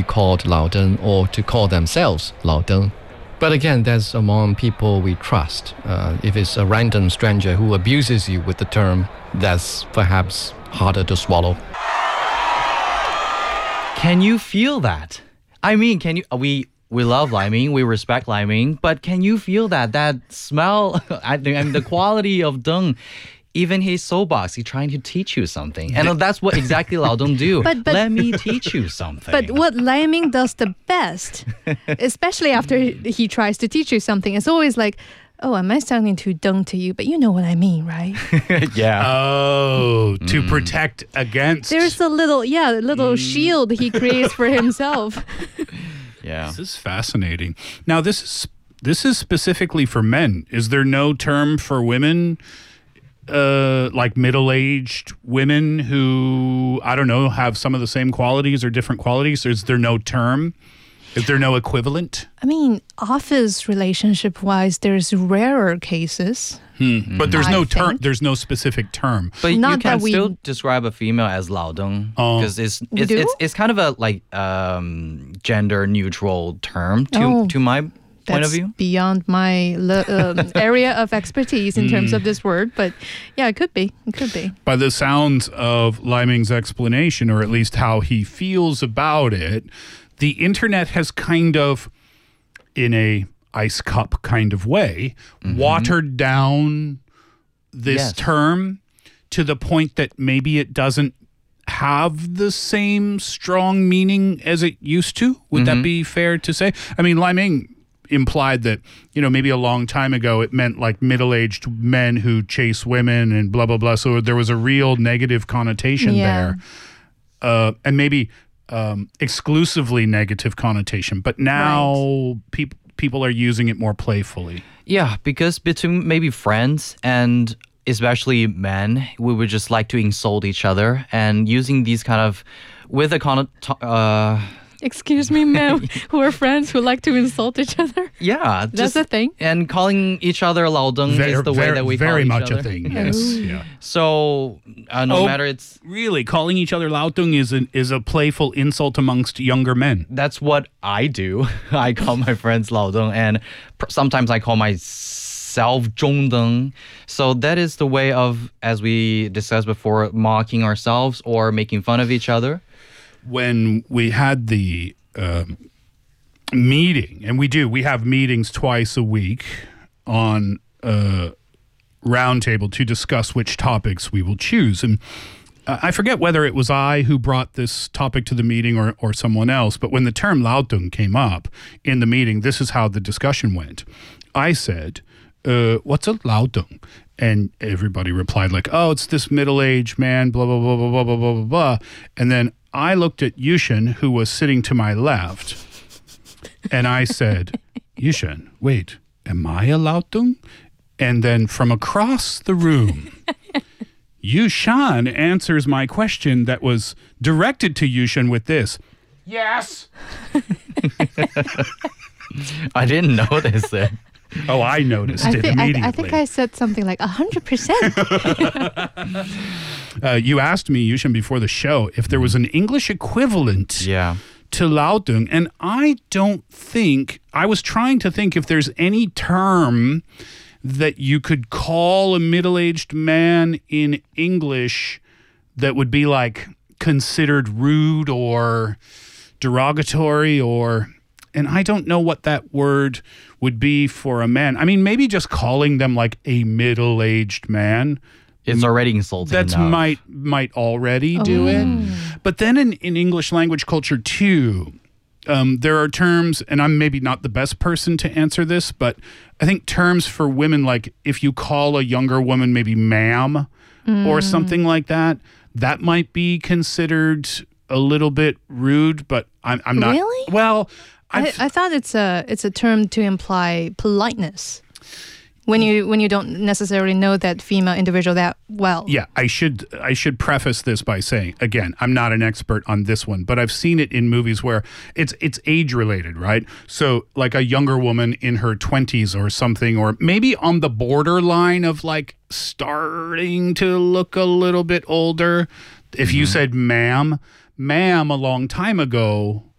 be called 老登 or to call themselves 老登. But again, that's among people we trust. If it's a random stranger who abuses you with the term, that's perhaps harder to swallow. Can you feel that? I mean, can you? We love Liming, we respect Liming, but can you feel that smell? I mean, the quality of Deng. Even his soapbox, he's trying to teach you something. And that's what exactly Lao Deng do. But let me teach you something. But what Liming does the best, especially after he tries to teach you something, it's always like, oh, am I sounding too Deng to you? But you know what I mean, right? Yeah. Oh, to protect against. There's a little shield he creates for himself. Yeah. This is fascinating. Now, this is specifically for men. Is there no term for women? Like middle-aged women who, I don't know, have some of the same qualities or different qualities? Is there no term? Is there no equivalent? I mean, office relationship-wise, there's rarer cases. But there's no term. think. There's no specific term. But Not you can that we- still describe a female as Lao Deng because We do? it's kind of a like gender neutral term to my point That's of view. beyond my area of expertise in terms of this word. But yeah, it could be. It could be. By the sounds of Liming's explanation, or at least how he feels about it, the internet has kind of, in a ice cup kind of way, watered down this term to the point that maybe it doesn't have the same strong meaning as it used to. Would that be fair to say? I mean, Liming implied that, maybe a long time ago it meant like middle-aged men who chase women and blah, blah, blah. So there was a real negative connotation there. And maybe exclusively negative connotation. But now people are using it more playfully. Yeah, because between maybe friends and especially men, we would just like to insult each other and using these kind of with a Excuse me, men who are friends who like to insult each other. yeah, That's a thing. And calling each other Lao Deng is the way that we call very each much other. a thing. Yes. Yeah. So no matter it's Really, calling each other Lao Deng is a playful insult amongst younger men. that's what I do. I call my friends Lao Deng, and sometimes I call myself Zhong Deng. So that is the way of, as we discussed before, mocking ourselves or making fun of each other. When we had the meeting, and we have meetings twice a week on Roundtable to discuss which topics we will choose. And I forget whether it was I who brought this topic to the meeting or someone else, but when the term Lao Deng came up in the meeting, this is how the discussion went. I said, what's a Lao Deng? And everybody replied like, oh, it's this middle-aged man, blah, blah, blah, blah, blah, blah, blah, blah, blah. And then I looked at Yushin, who was sitting to my left, and I said, Yushin, wait, am I a Lao Deng? And then from across the room, Yushan answers my question that was directed to Yushin with this, yes. I didn't notice it. Oh, I noticed it immediately. I think I said something like 100%. You asked me, Yushin, before the show, if there was an English equivalent to Lao Deng, and I was trying to think if there's any term that you could call a middle-aged man in English that would be like considered rude or derogatory and I don't know what that word would be for a man. I mean, maybe just calling them like a middle-aged man. It's already insulting That's enough. might already do it. But then in English language culture too, there are terms, and I'm maybe not the best person to answer this, but I think terms for women, like if you call a younger woman maybe ma'am or something like that, that might be considered a little bit rude, but I'm not. Really? Well, I thought it's a term to imply politeness. When you don't necessarily know that female individual that well. Yeah, I should preface this by saying, again, I'm not an expert on this one, but I've seen it in movies where it's age related, right? So like a younger woman in her 20s or something, or maybe on the borderline of like starting to look a little bit older. If you said ma'am a long time ago